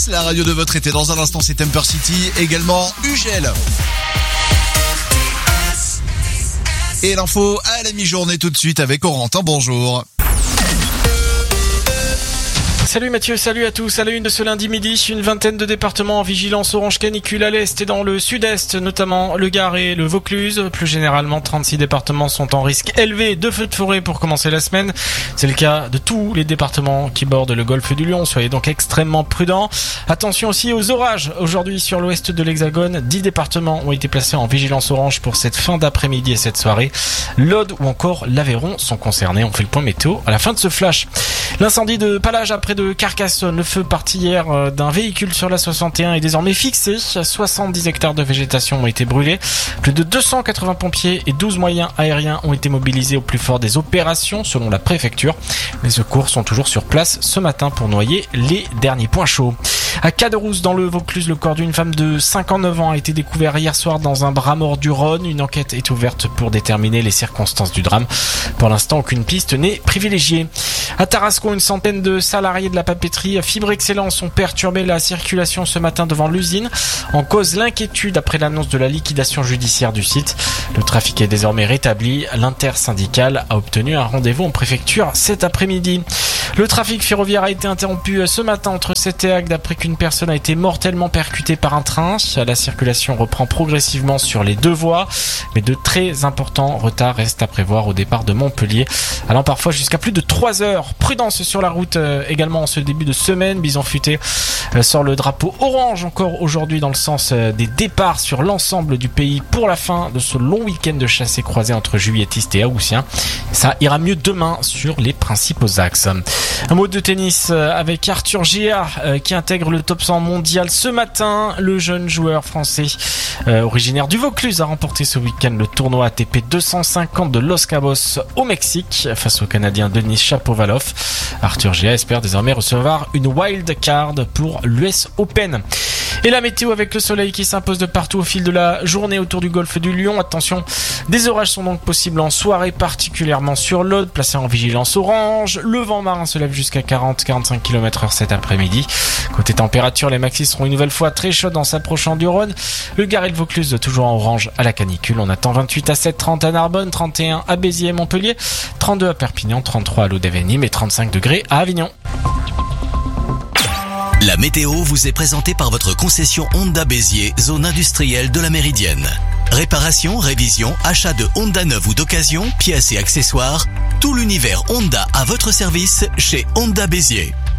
La radio de votre été. Dans un instant, c'est Temper City, également Ugel. Et l'info à la mi-journée tout de suite avec Corentin. Bonjour. Salut Mathieu, salut à tous. À la une de ce lundi midi, une vingtaine de départements en vigilance orange canicule à l'est et dans le sud-est, notamment le Gard et le Vaucluse. Plus généralement, 36 départements sont en risque élevé de feux de forêt pour commencer la semaine. C'est le cas de tous les départements qui bordent le golfe du Lion. Soyez donc extrêmement prudents. Attention aussi aux orages. Aujourd'hui, sur l'ouest de l'Hexagone, 10 départements ont été placés en vigilance orange pour cette fin d'après-midi et cette soirée. L'Aude ou encore l'Aveyron sont concernés. On fait le point météo à la fin de ce flash. L'incendie de Palage près de Carcassonne. Le feu parti hier d'un véhicule sur la 61 est désormais fixé. 70 hectares de végétation ont été brûlés. Plus de 280 pompiers et 12 moyens aériens ont été mobilisés au plus fort des opérations selon la préfecture. Les secours sont toujours sur place ce matin pour noyer les derniers points chauds. À Caderousse, dans le Vaucluse, le corps d'une femme de 59 ans a été découvert hier soir dans un bras mort du Rhône. Une enquête est ouverte pour déterminer les circonstances du drame. Pour l'instant, aucune piste n'est privilégiée. À Tarascon, une centaine de salariés de la papeterie Fibre Excellence ont perturbé la circulation ce matin devant l'usine. En cause, l'inquiétude après l'annonce de la liquidation judiciaire du site. Le trafic est désormais rétabli. L'intersyndicale a obtenu un rendez-vous en préfecture cet après-midi. Le trafic ferroviaire a été interrompu ce matin entre Sète et Agde après qu'une personne a été mortellement percutée par un train. La circulation reprend progressivement sur les deux voies, mais de très importants retards restent à prévoir au départ de Montpellier, allant parfois jusqu'à plus de 3 heures. Prudence sur la route également en ce début de semaine. Bison Futé sort le drapeau orange encore aujourd'hui dans le sens des départs sur l'ensemble du pays pour la fin de ce long week-end de chassés-croisés entre juilletistes et haussiens. Ça ira mieux demain sur les principaux axes. Un mot de tennis avec Arthur Gia qui intègre le top 100 mondial ce matin. Le jeune joueur français originaire du Vaucluse a remporté ce week-end le tournoi ATP 250 de Los Cabos au Mexique face au Canadien Denis Shapovalov. Arthur Gia espère désormais recevoir une wild card pour l'US Open. Et la météo avec le soleil qui s'impose de partout au fil de la journée autour du golfe du Lion. Attention, des orages sont donc possibles en soirée, particulièrement sur l'Aude, placé en vigilance orange. Le vent marin se lève jusqu'à 40-45 km/h cet après-midi. Côté température, les maxis seront une nouvelle fois très chaudes en s'approchant du Rhône. Le Gard et le Vaucluse toujours en orange à la canicule. On attend 28 à 7, 30 à Narbonne, 31 à Béziers et Montpellier, 32 à Perpignan, 33 à l'Aude-et-Nîmes et 35 degrés à Avignon. La météo vous est présentée par votre concession Honda Béziers, zone industrielle de la Méridienne. Réparation, révision, achat de Honda neuve ou d'occasion, pièces et accessoires, tout l'univers Honda à votre service chez Honda Béziers.